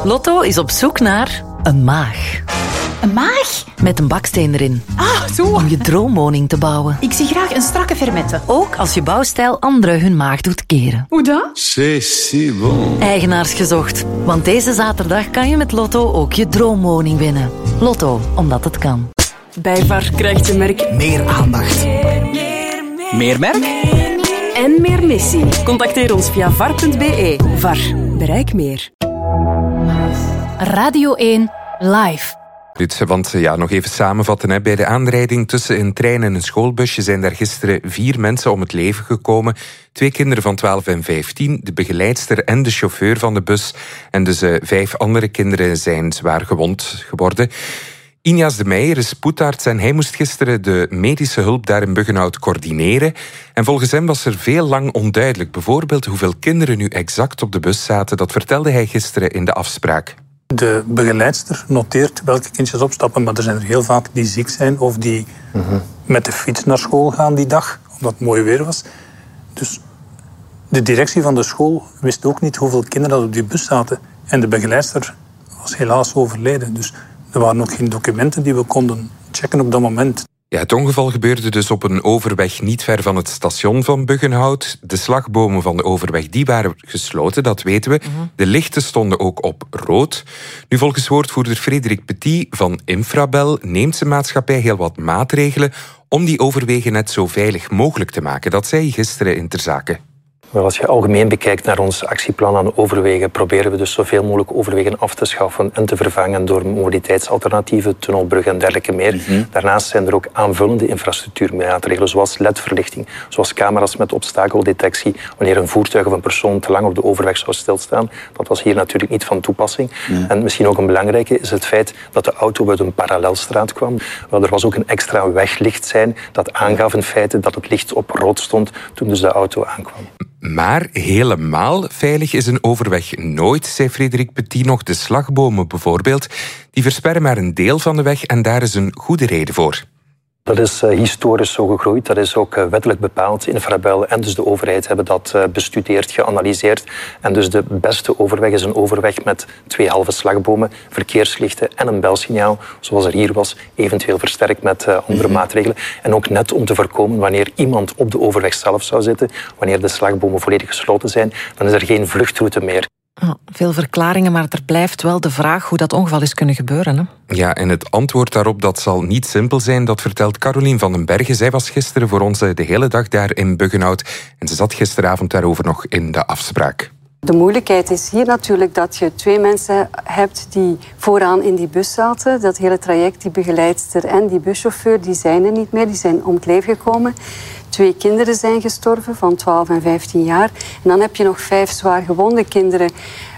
Lotto is op zoek naar een maag. Een maag? Met een baksteen erin. Ah, zo. Om je droomwoning te bouwen. Ik zie graag een strakke fermette. Ook als je bouwstijl anderen hun maag doet keren. Hoe dan? C'est si bon. Eigenaars gezocht. Want deze zaterdag kan je met Lotto ook je droomwoning winnen. Lotto, omdat het kan. Bij VAR krijgt je merk Meer aandacht. Meer merk? en meer missie. Contacteer ons via var.be. VAR. Bereik meer. Radio 1 Live. Want nog even samenvatten. Bij de aanrijding tussen een trein en een schoolbusje zijn daar gisteren 4 mensen om het leven gekomen. 2 kinderen van 12 en 15, de begeleidster en de chauffeur van de bus. En dus 5 andere kinderen zijn zwaar gewond geworden. Injas de Meijer is spoedarts en hij moest gisteren de medische hulp daar in Buggenhout coördineren. En volgens hem was er veel lang onduidelijk. Bijvoorbeeld hoeveel kinderen nu exact op de bus zaten. Dat vertelde hij gisteren in de afspraak. De begeleidster noteert welke kindjes opstappen, maar er zijn er heel vaak die ziek zijn of die met de fiets naar school gaan die dag, omdat het mooi weer was. Dus de directie van de school wist ook niet hoeveel kinderen er op die bus zaten. En de begeleidster was helaas overleden. Dus er waren ook geen documenten die we konden checken op dat moment. Ja, het ongeval gebeurde dus op een overweg niet ver van het station van Buggenhout. De slagbomen van de overweg die waren gesloten, dat weten we. De lichten stonden ook op rood. Nu, volgens woordvoerder Frederik Petit van Infrabel neemt zijn maatschappij heel wat maatregelen om die overwegen net zo veilig mogelijk te maken. Dat zei hij gisteren in Ter Zake. Maar als je algemeen bekijkt naar ons actieplan aan overwegen, proberen we dus zoveel mogelijk overwegen af te schaffen en te vervangen door mobiliteitsalternatieven, tunnelbruggen en dergelijke meer. Daarnaast zijn er ook aanvullende infrastructuurmaatregelen, zoals LED-verlichting, zoals camera's met obstakeldetectie, wanneer een voertuig of een persoon te lang op de overweg zou stilstaan. Dat was hier natuurlijk niet van toepassing. En misschien ook een belangrijke is het feit dat de auto uit een parallelstraat kwam. Er was ook een extra weglichtsein dat aangaf in feite dat het licht op rood stond toen dus de auto aankwam. Maar helemaal veilig is een overweg nooit, zei Frederik Petit nog. De slagbomen bijvoorbeeld, die versperren maar een deel van de weg en daar is een goede reden voor. Dat is historisch zo gegroeid. Dat is ook wettelijk bepaald. Infrabel en dus de overheid hebben dat bestudeerd, geanalyseerd. En dus de beste overweg is een overweg met 2 halve slagbomen, verkeerslichten en een belsignaal, zoals er hier was, eventueel versterkt met andere maatregelen. En ook net om te voorkomen, wanneer iemand op de overweg zelf zou zitten, wanneer de slagbomen volledig gesloten zijn, dan is er geen vluchtroute meer. Veel verklaringen, maar er blijft wel de vraag hoe dat ongeval is kunnen gebeuren. Hè? Ja, en het antwoord daarop dat zal niet simpel zijn. Dat vertelt Carolien van den Bergen. Zij was gisteren voor ons de hele dag daar in Buggenhout. En ze zat gisteravond daarover nog in de afspraak. De moeilijkheid is hier natuurlijk dat je 2 mensen hebt die vooraan in die bus zaten. Dat hele traject, die begeleidster en die buschauffeur, die zijn er niet meer. Die zijn om het leven gekomen. 2 kinderen zijn gestorven van 12 en 15 jaar. En dan heb je nog 5 zwaar gewonde kinderen.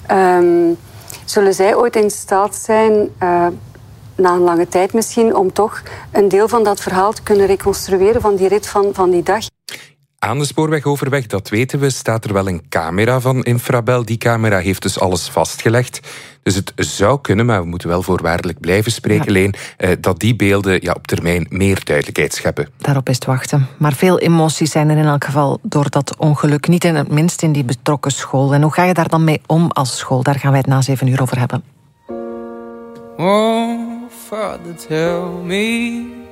Zullen zij ooit in staat zijn, na een lange tijd misschien, om toch een deel van dat verhaal te kunnen reconstrueren van die rit van die dag? Aan de spoorwegoverweg, dat weten we, staat er wel een camera van Infrabel. Die camera heeft dus alles vastgelegd. Dus het zou kunnen, maar we moeten wel voorwaardelijk blijven spreken, Leen, dat die beelden op termijn meer duidelijkheid scheppen. Daarop is het wachten. Maar veel emoties zijn er in elk geval door dat ongeluk. Niet in het minst in die betrokken school. En hoe ga je daar dan mee om als school? Daar gaan wij het na 7 uur over hebben. Oh, Father, tell me